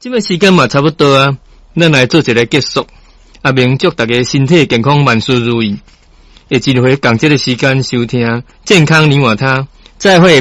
这个时间嘛差不多啊，咱来做一个结束。阿明祝大家身体健康，万事如意。下一回共这个时间收听健康你我他，再会。